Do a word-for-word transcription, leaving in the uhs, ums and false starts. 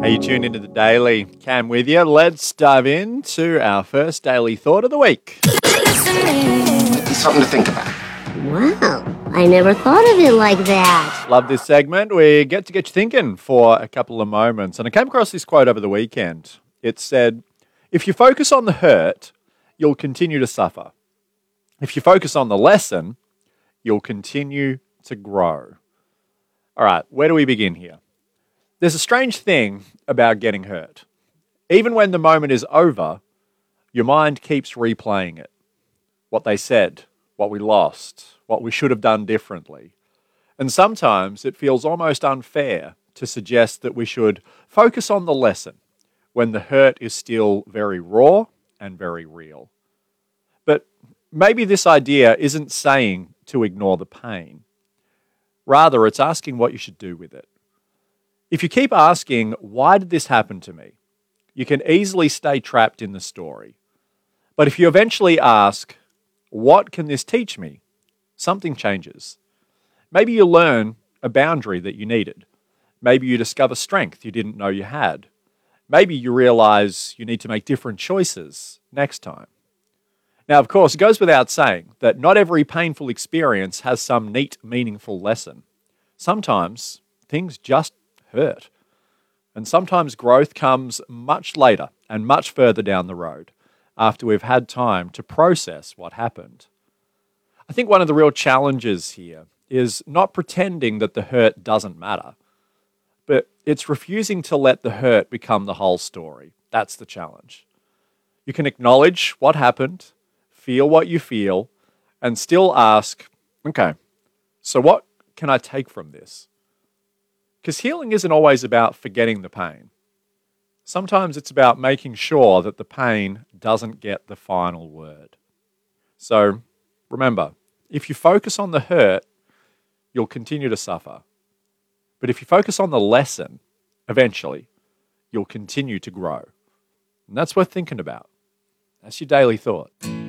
Hey, you tuned into the Daily. Cam with you. Let's dive into our first daily thought of the week. Something to think about. Wow, I never thought of it like that. Love this segment. We get to get you thinking for a couple of moments. And I came across this quote over the weekend. It said, if you focus on the hurt, you'll continue to suffer. If you focus on the lesson, you'll continue to grow. All right, where do we begin here? There's a strange thing about getting hurt. Even when the moment is over, your mind keeps replaying it. What they said, what we lost, what we should have done differently. And sometimes it feels almost unfair to suggest that we should focus on the lesson when the hurt is still very raw and very real. But maybe this idea isn't saying to ignore the pain. Rather, it's asking what you should do with it. If you keep asking, why did this happen to me? You can easily stay trapped in the story. But if you eventually ask, what can this teach me? Something changes. Maybe you learn a boundary that you needed. Maybe you discover strength you didn't know you had. Maybe you realize you need to make different choices next time. Now, of course, it goes without saying that not every painful experience has some neat, meaningful lesson. Sometimes things just hurt. And sometimes growth comes much later and much further down the road after we've had time to process what happened. I think one of the real challenges here is not pretending that the hurt doesn't matter, but it's refusing to let the hurt become the whole story. That's the challenge. You can acknowledge what happened, feel what you feel, and still ask, okay, so what can I take from this? Because healing isn't always about forgetting the pain. Sometimes it's about making sure that the pain doesn't get the final word. So remember, if you focus on the hurt, you'll continue to suffer. But if you focus on the lesson, eventually, you'll continue to grow. And that's worth thinking about. That's your daily thought.